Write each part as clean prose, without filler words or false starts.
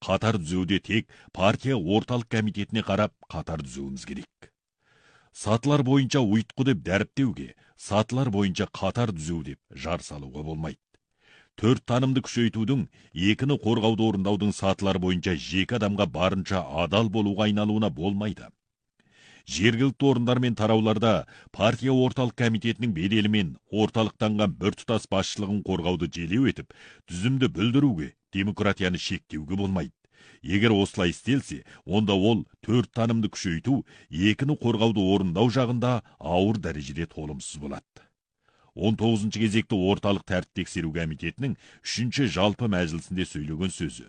қатар түзеуде тек партия орталық комитетіне қарап қатар түзеуіміз керек. Сатылар бойынша ұйытқы деп дәріптеуге, сатылар бойынша қатар түзеу деп жар салуға болмайды. Төрт танымды күшейтудің, екіні қорғауды орындаудың сатылар бойынша жеке адамға барынша адал болуға айналуына болмайды. Жергілікті орындар мен тарауларда партия орталық комитетінің беделімен орталықтанған біртұтас басшылығын қорғауды желеу етіп, түзімді бүлдіруге, демократияны шектеуге болмайды. Егер осылай істелсе, онда ол төрт танымды күшейту, екіні қорғауды орындау жағында ауыр дәрежеде толымсыз болады. 19 кезекті орталық тәртіп тексеру комитетінің 3-ші жалпы мәжілісінде сөйлеген сөзі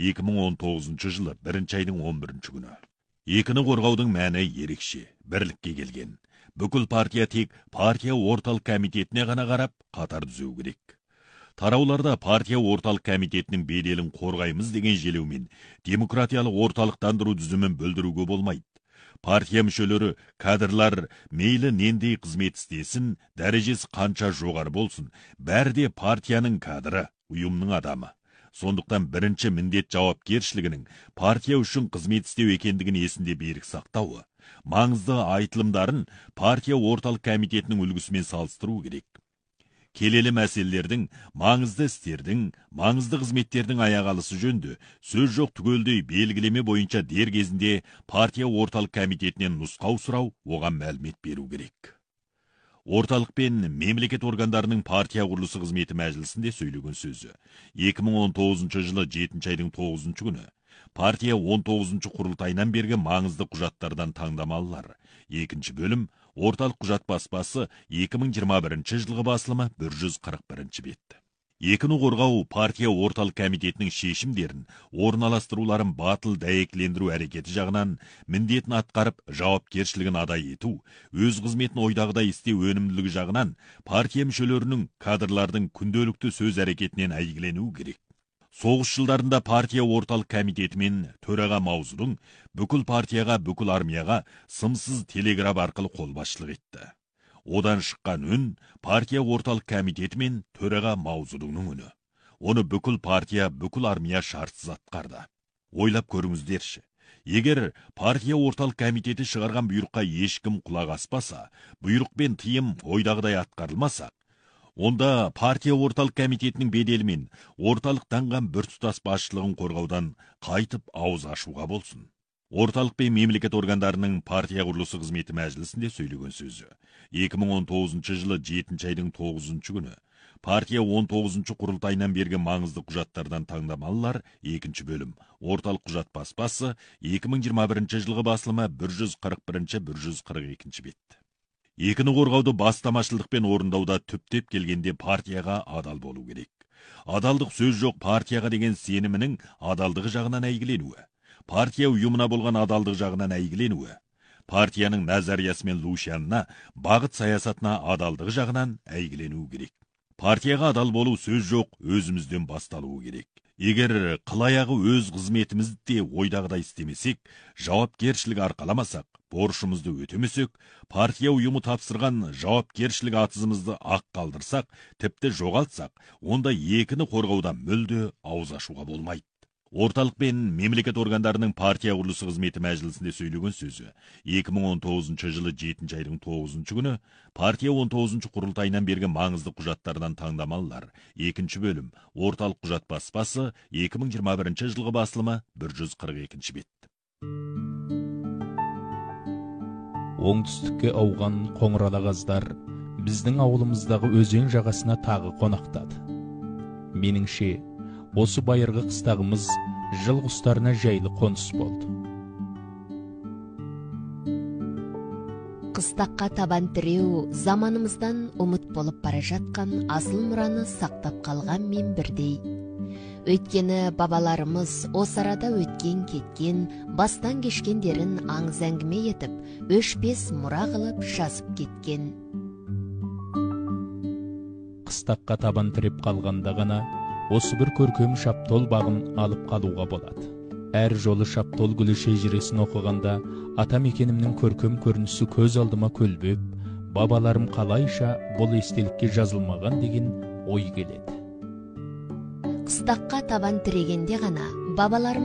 2019 жылы 1 айдың 11 күні. Екіні қорғаудың мәні ерекше, бірлікке келген. Бүкіл партия тек партия орталық комитетіне ғана қарап, қатар түзеу керек. Тарауларда партия орталық комитетінің беделін қорғаймыз деген желеумен демократиялық орталықтандыру түзімін бүлдіруге болмайды. Партия мүшелері, кадрлар мейлі нендей қызмет істесін, дәрежесі қанша жоғары болсын, бәрде партияның кадры, ұйымның адамы. Сондықтан бірінші міндет жауапкершілігінің партия үшін қызмет істеу екендігін есінде берік сақтауы, маңызды айтылымдарын партия орталық комитетінің үлгісімен салыстыру керек. Келелі мәселелердің, маңызды істердің, маңызды қызметтердің аяғалысы жөнді сөз жоқ түгелдей белгілеме бойынша дер кезінде партия орталық комитетінен нұсқау сұрау, оған мәлімет беру керек. Орталық пен мемлекет органдарының партия құрылысы қызметі мәжілісінде сөйлеген сөзі 2019 жылы 7 айдың 9 күні. Партия 19 құрылтайынан бергі маңызды құжаттардан таңдамалылар. 2 бөлім, орталық құжат баспасы 2021 жылғы басылымы 141 бет. Екіні қорғау партия орталық комитетінің шешімдерін, орналастыруларын батыл дәйектілендіру әрекеті жағынан міндетін атқарып, жауапкершілігін адай ету, өз қызметін ойдағыдай істеу өнімділігі жағынан партия мүшелерінің, кадрлардың күнделікті сөз әрекетінен әйгілену керек. Соғыс жылдарында партия орталық комитеті мен төраға Маузудың бүкіл партияға, бүкіл армияға сымсыз телеграф арқылы қолбасшылық етті. Одан шыққан үн партия орталық комитеті мен төраға Маузудың үні. Оны бүкіл партия, бүкіл армия шартсыз атқарды. Ойлап көріңіздерші. Егер партия орталық комитеті шығарған бұйрыққа ешкім құлақ аспаса, бұйрық пен тыйым ойдағыдай атқарылмаса, онда партия орталық комитетінің беделімен орталықтанған біртұтас басшылығын қорғаудан қайтып ауыз ашуға болсын. Орталық пен мемлекет органдарының партия құрылысы қызметі мәжілісінде сөйлеген сөзі 2019 жылы 7 айдың 9 күні. Партия 19 құрылтайынан бергі маңызды құжаттардан таңдамалылар 2 бөлім. Орталық құжат баспасы 2021 жылғы басылымы 141-142 бет. Екіні қорғауды бастамашылдықпен орындауда түптеп келгенде партияға адал болу керек. Адалдық сөз жоқ партияға деген сенімінің адалдығы жағынан әйгіленуі. Партия ұйымына болған адалдық жағынан әйгіленуі. Партияның назариясы мен лушянына, бағыт саясатына адалдығы жағынан әйгіленуі керек. Партияға адал болу сөз жоқ, өзімізден басталуы керек. Егер қылаяғы өз қызметімізді ойдағыдай істемесек, жауапкершілік арқаламасақ, борышымызды өтемесек, партия ұйымы тапсырған жауапкершілік атызымызды ақ қалдырсақ, тіпті жоғалтсақ, онда екіні қорғаудан мүлде ауыз ашуға болмайды. Орталық пен мемлекет органдарының партия құрылысы қызметі мәжілісінде сөйлеген сөзі 2019 жылы 7 айдың 9 күні. Партия 19 құрылтайынан бергі маңызды құжаттардан таңдамалылар 2 бөлім. Орталық құжат баспасы 2021 жылғы басылымы 142 бет. Оңтүстікке ауған қоңыралағаздар біздің ауылымыздағы өзен жағасына тағы қонақтады. Меніңше, осы байырғы қыстағымыз жыл құстарына жайлы қоныс болды. Қыстаққа табан тіреу заманымыздан ұмыт болып бара жатқан асыл мұраны сақтап қалған мен бірдей. Өйткені бабаларымыз осы арада өткен кеткен, бастан кешкендерін аңыз әңгіме етіп, өшпес мұра қылып жазып кеткен. Қыстаққа табан тіреп қалғанда ғана осы бір көркем шаптол бағын алып қалуға болады. Әр жолы шаптол гүлі шежіресін оқығанда ата мекенімнің көркем көрінісі көз алдыма көлбеп, бабаларым қалайша бұл естелікке жазылмаған деген ой келеді. Қыстаққа табан тірегенде ғана бабаларым